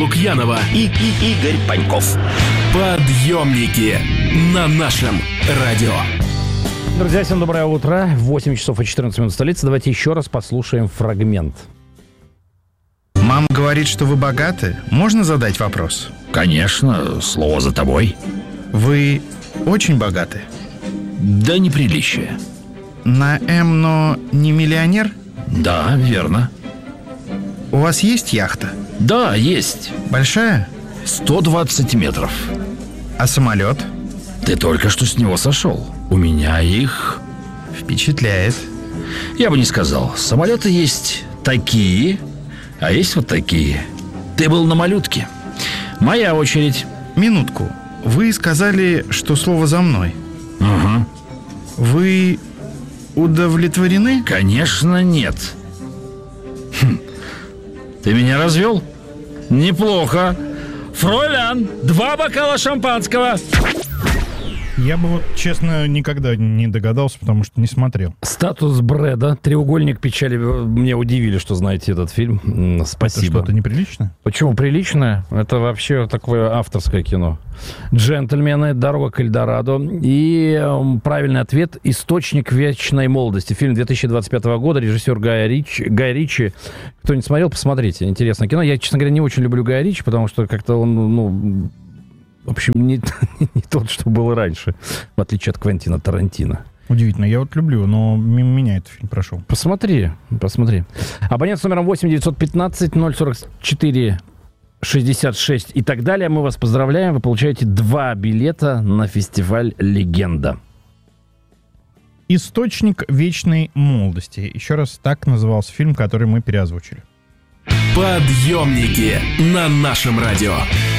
Лукьянова и Игорь Паньков. Подъемники на нашем радио. Друзья, всем доброе утро. 8 часов и 14 минут столицы. Давайте еще раз послушаем фрагмент. Мама говорит, что вы богаты. Можно задать вопрос? Конечно, слово за тобой. Вы очень богаты? Да неприличие. На М, но не миллионер? Да, верно. У вас есть яхта? Да, есть. Большая? 120 метров. А самолет? Ты только что с него сошел. У меня их... Впечатляет. Я бы не сказал. Самолеты есть такие, а есть вот такие. Ты был на малютке. Моя очередь. Минутку. Вы сказали, что слово за мной. Угу. Вы удовлетворены? Конечно, нет. Ты меня развел? Неплохо. Фройлян, 2 бокала шампанского. Я бы вот, честно, никогда не догадался, потому что не смотрел. Статус Брэда, «Треугольник печали». Меня удивили, что знаете этот фильм. Спасибо. Это что-то неприличное? Почему приличное? Это вообще такое авторское кино. «Джентльмены», «Дорога к Эльдорадо». И правильный ответ «Источник вечной молодости». Фильм 2025 года, режиссер Гай Ричи. Кто не смотрел, посмотрите. Интересное кино. Я, честно говоря, не очень люблю Гая Ричи, потому что как-то он, в общем, не тот, что был раньше, в отличие от Квентина Тарантино. Удивительно. Я вот люблю, но мимо меня этот фильм прошел. Посмотри. Абонент с номером 8 915 044 66 и так далее. Мы вас поздравляем. Вы получаете 2 билета на фестиваль «Легенда». «Источник вечной молодости». Еще раз, так назывался фильм, который мы переозвучили. Подъемники на нашем радио.